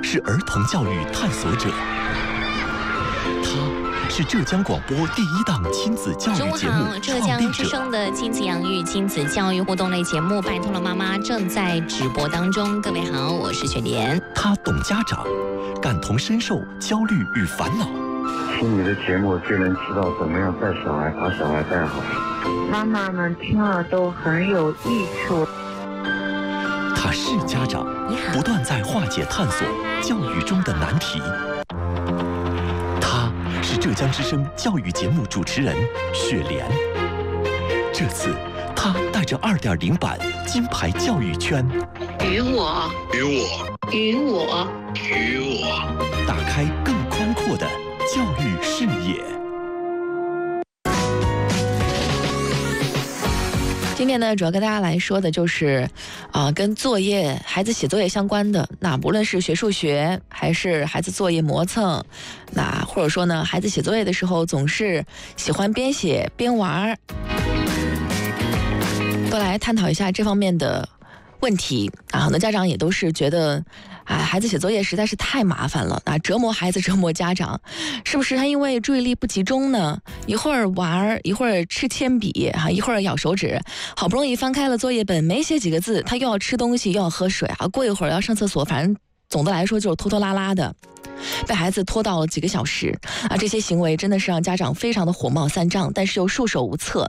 是儿童教育探索者，他是浙江广播第1档亲子教育节目浙江之声的亲子养育、亲子教育互动类节目《拜托了妈妈》正在直播当中。各位好，我是雪莲。 他懂家长，感同身受焦虑与烦恼。 听你的节目就能知道怎么样带小孩，把小孩带好。 妈妈们听了都很有益处。 他是家长，不断在化解探索教育中的难题。他是浙江之声教育节目主持人雪莲。这次他带着2.0版金牌教育圈， 与我打开更宽阔的教育视野。 今天呢，主要跟大家来说的就是，跟作业、孩子写作业相关的。那不论是学数学，还是孩子作业磨蹭，那或者说呢，孩子写作业的时候总是喜欢边写边玩，都来探讨一下这方面的问题啊。很多家长也都是觉得，孩子写作业实在是太麻烦了，折磨孩子，折磨家长，是不是他因为注意力不集中呢？一会儿玩，一会儿吃铅笔，一会儿咬手指，好不容易翻开了作业本，没写几个字，他又要吃东西，又要喝水，过一会儿要上厕所，反正总的来说就是拖拖拉拉的，被孩子拖到了几个小时这些行为真的是让家长非常的火冒三丈，但是又束手无策。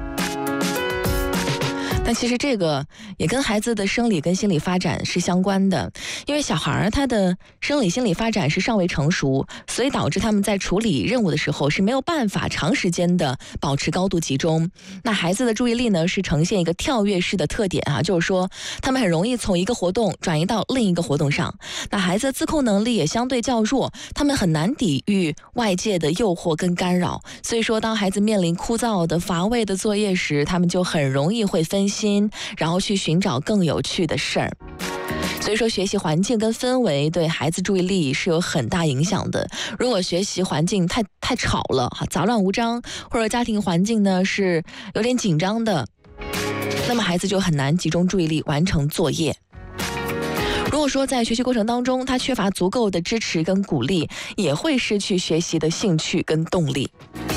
但其实这个也跟孩子的生理跟心理发展是相关的，因为小孩他的生理心理发展是尚未成熟，所以导致他们在处理任务的时候是没有办法长时间的保持高度集中。那孩子的注意力呢是呈现一个跳跃式的特点就是说他们很容易从一个活动转移到另一个活动上。那孩子的自控能力也相对较弱，他们很难抵御外界的诱惑跟干扰，所以说当孩子面临枯燥的乏味的作业时，他们就很容易会分心，然后去寻找更有趣的事儿。所以说学习环境跟氛围对孩子注意力是有很大影响的。如果学习环境太吵了，杂乱无章，或者家庭环境呢是有点紧张的，那么孩子就很难集中注意力完成作业。如果说在学习过程当中他缺乏足够的支持跟鼓励，也会失去学习的兴趣跟动力。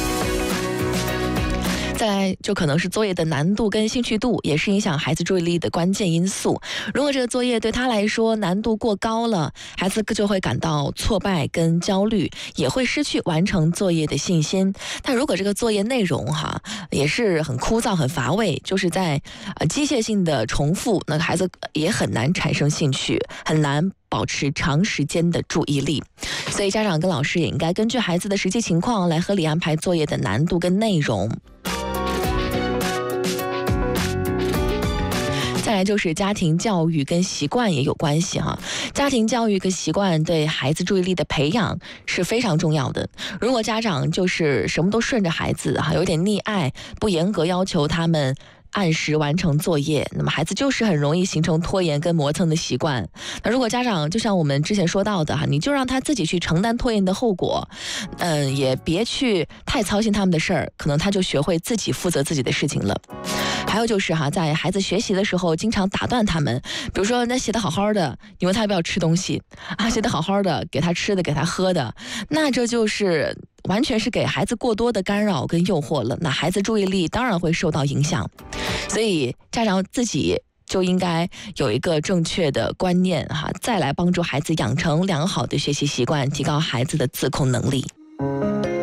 再来就可能是作业的难度跟兴趣度，也是影响孩子注意力的关键因素。如果这个作业对他来说难度过高了，孩子就会感到挫败跟焦虑，也会失去完成作业的信心。但如果这个作业内容也是很枯燥很乏味，就是在机械性的重复，那个孩子也很难产生兴趣，很难保持长时间的注意力。所以家长跟老师也应该根据孩子的实际情况来合理安排作业的难度跟内容。再来就是家庭教育跟习惯也有关系家庭教育跟习惯对孩子注意力的培养是非常重要的。如果家长就是什么都顺着孩子有点溺爱，不严格要求他们按时完成作业，那么孩子就是很容易形成拖延跟磨蹭的习惯。那如果家长就像我们之前说到的你就让他自己去承担拖延的后果，也别去太操心他们的事儿，可能他就学会自己负责自己的事情了。还有就是在孩子学习的时候经常打断他们，比如说那写得好好的，你问他要不要吃东西写得好好的，给他吃的给他喝的，那这就是完全是给孩子过多的干扰跟诱惑了，那孩子注意力当然会受到影响。所以家长自己就应该有一个正确的观念再来帮助孩子养成良好的学习习惯，提高孩子的自控能力。